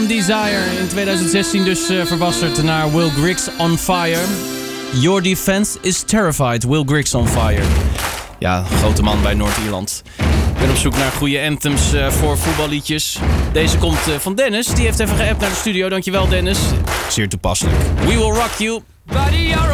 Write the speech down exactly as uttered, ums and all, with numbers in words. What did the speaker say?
Desire in tweeduizend zestien dus uh, verbasterd naar Will Griggs On Fire. Your Defense is Terrified, Will Griggs On Fire. Ja, grote man bij Noord-Ierland. Ik ben op zoek naar goede anthems uh, voor voetballiedjes. Deze komt uh, van Dennis, die heeft even geappt naar de studio. Dankjewel Dennis. Zeer toepasselijk. We Will Rock You. Buddy,